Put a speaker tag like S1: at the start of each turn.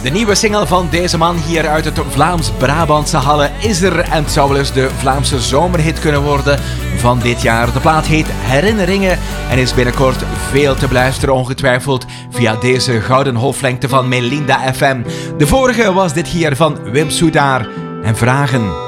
S1: De nieuwe single van deze man hier uit het Vlaams-Brabantse Halle is er en het zou wel eens de Vlaamse zomerhit kunnen worden van dit jaar. De plaat heet Herinneringen en is binnenkort veel te beluisteren, ongetwijfeld via deze gouden golflengte van Melinda FM. De vorige was dit hier van Wim Soutar en Vragen.